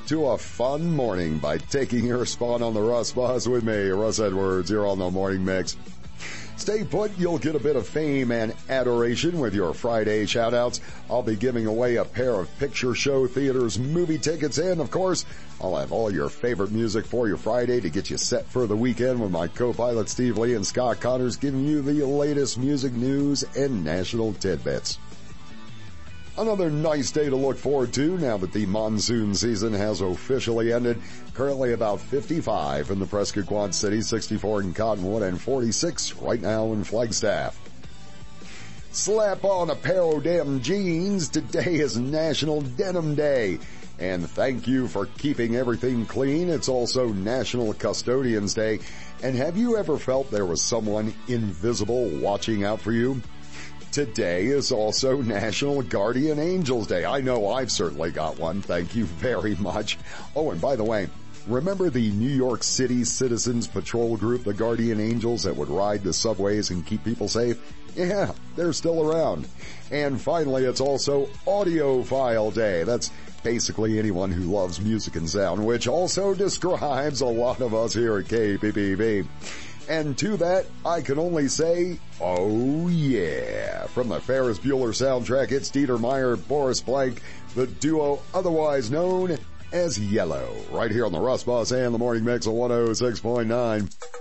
to a fun morning by taking your spot on the Russ Buzz with me, Russ Edwards, here on the Morning Mix. Stay put, you'll get a bit of fame and adoration with your Friday shout-outs. I'll be giving away a pair of Picture Show Theaters movie tickets, and of course, I'll have all your favorite music for your Friday to get you set for the weekend with my co-pilot Steve Lee and Scott Connors giving you the latest music news and national tidbits. Another nice day to look forward to now that the monsoon season has officially ended. Currently about 55 in the Prescott Quad City, 64 in Cottonwood, and 46 right now in Flagstaff. Slap on a pair of them jeans. Today is National Denim Day. And thank you for keeping everything clean. It's also National Custodians Day. And have you ever felt there was someone invisible watching out for you? Today is also National Guardian Angels Day. I know I've certainly got one. Thank you very much. Oh, and by the way, remember the New York City Citizens Patrol Group, the Guardian Angels that would ride the subways and keep people safe? Yeah, they're still around. And finally, it's also Audiophile Day. That's basically anyone who loves music and sound, which also describes a lot of us here at KPPB. And to that, I can only say, oh yeah. From the Ferris Bueller soundtrack, it's Dieter Meyer, Boris Blank, the duo otherwise known as Yellow, right here on the Russ Buzz and the Morning Mix of 106.9.